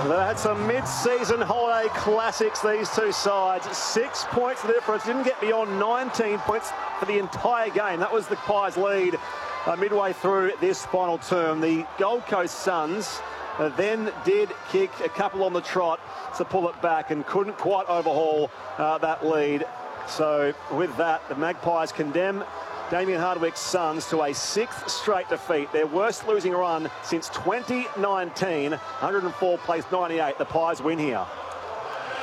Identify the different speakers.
Speaker 1: They had some mid-season holiday classics, these two sides. 6 points the difference. Didn't get beyond 19 points for the entire game. That was the Pies' lead midway through this final term. The Gold Coast Suns then did kick a couple on the trot to pull it back and couldn't quite overhaul that lead. So with that, the Magpies condemn Damien Hardwick's Suns to a 6th straight defeat, their worst losing run since 2019. 104 placed 98. The Pies win here.